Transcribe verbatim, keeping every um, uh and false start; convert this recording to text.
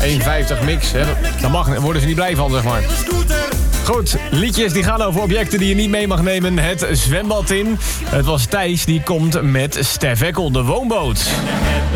één vijftig mix, hè. Daar mag, worden ze niet blij van, zeg maar. Goed, liedjes die gaan over objecten die je niet mee mag nemen. Het zwembad in. Het was Thijs die komt met Stef Eckel, de woonboot.